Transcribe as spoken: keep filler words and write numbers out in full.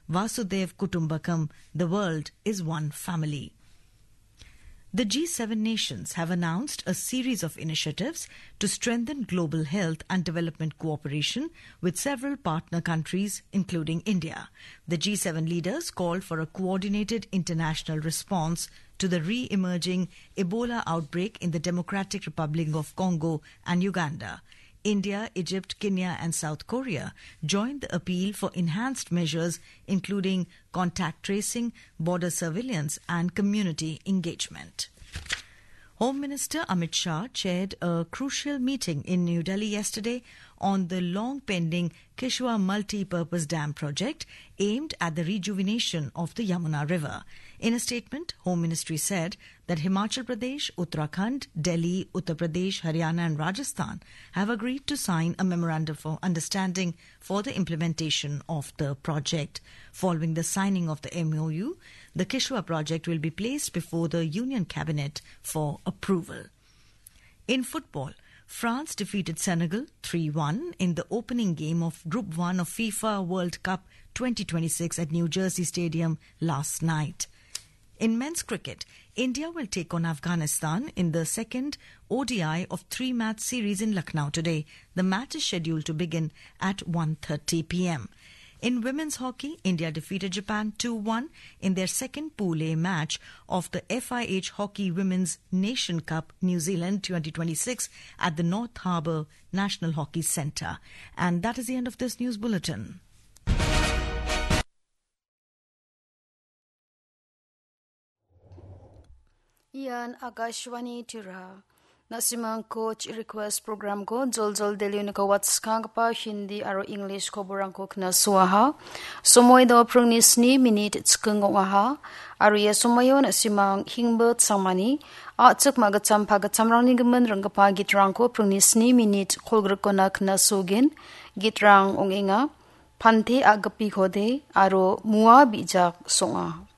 Vasudhaiv Kutumbakam, the world is one family. The G seven nations have announced a series of initiatives to strengthen global health and development cooperation with several partner countries, including India. The G seven leaders called for a coordinated international response to the re-emerging Ebola outbreak in the Democratic Republic of Congo and Uganda. India, Egypt, Kenya and South Korea joined the appeal for enhanced measures including contact tracing, border surveillance and community engagement. Home Minister Amit Shah chaired a crucial meeting in New Delhi yesterday on the long-pending Keshwa Multi-Purpose Dam project aimed at the rejuvenation of the Yamuna River. In a statement, Home Ministry said that Himachal Pradesh, Uttarakhand, Delhi, Uttar Pradesh, Haryana and Rajasthan have agreed to sign a memorandum of understanding for the implementation of the project. Following the signing of the M O U, the Keshwa project will be placed before the Union Cabinet for approval. In football, France defeated Senegal three one in the opening game of Group one of FIFA World Cup twenty twenty-six at New Jersey Stadium last night. In men's cricket, India will take on Afghanistan in the second O D I of three-match series in Lucknow today. The match is scheduled to begin at one thirty p.m. In women's hockey, India defeated Japan two one in their second Pool A match of the F I H Hockey Women's Nation Cup New Zealand twenty twenty-six at the North Harbour National Hockey Centre. And that is the end of this news bulletin. Ian Agashwani Tira. Nasimang coach request program ko jol jol deliun ko wats kang pa Hindi aro English ko borang ko kna suaha somoy do prungnis ni minute tskung ha aro ye somoyo nasimang hingbot samani a chuk magacham phagacham rang ni gmen rang pa gitrang ko prungnis ni minute kolgr ko na kna sugin gitrang onginga phanthi agapi khode aro muwa bijak songa